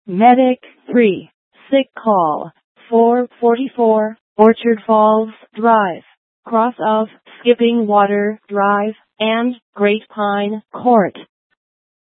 Medic 3. Sick call 444, Orchard Falls Drive, cross of Skipping Water Drive and Great Pine Court.